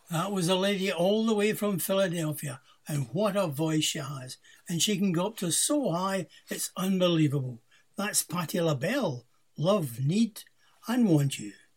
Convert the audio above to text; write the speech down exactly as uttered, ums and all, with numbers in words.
That was a lady all the way from Philadelphia, and what a voice she has. And she can go up to so high, it's unbelievable. That's Patti LaBelle. Love, Need and Want You.